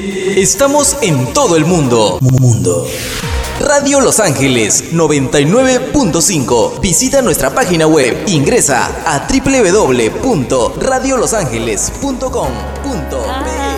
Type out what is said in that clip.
Estamos en todo el mundo. Radio Los Ángeles 99.5. Visita nuestra página web. Ingresa a www.radiolosangeles.com.